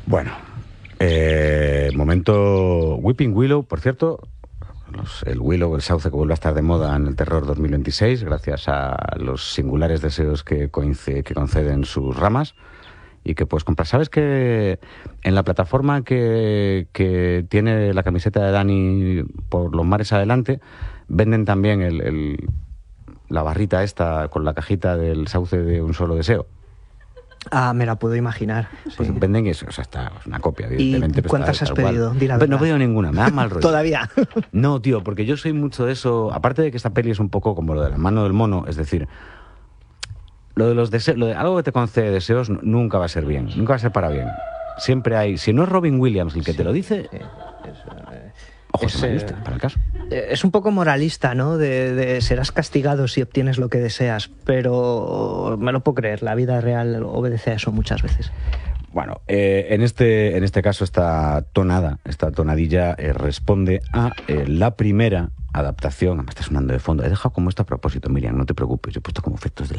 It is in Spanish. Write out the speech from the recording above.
Bueno, momento Weeping Willow, por cierto. El Willow, el sauce que vuelve a estar de moda en el terror 2026, gracias a los singulares deseos que conceden sus ramas y que puedes comprar. ¿Sabes que en la plataforma que tiene la camiseta de Dani por los mares adelante, venden también la barrita esta con la cajita del sauce de un solo deseo? Ah, me la puedo imaginar. Pues Sí. venden eso, o sea, está una copia, ¿Y evidentemente. cuántas has pedido? Di la Pero no he verdad. pedido ninguna, me da mal rollo. Todavía. No, tío, porque yo soy mucho de eso. Aparte de que esta peli es un poco como lo de la mano del mono, es decir, lo de los deseos, lo de algo que te concede deseos nunca va a ser bien, nunca va a ser para bien. Siempre hay, si no es Robin Williams el que te lo dice, ojo, se me gusta, para el caso. Es un poco moralista, ¿no? De serás castigado si obtienes lo que deseas, pero me lo puedo creer, la vida real obedece a eso muchas veces. Bueno, en este caso esta tonadilla responde a la primera adaptación. Me está sonando de fondo. He dejado como esto a propósito, Miriam, no te preocupes, yo he puesto como efectos de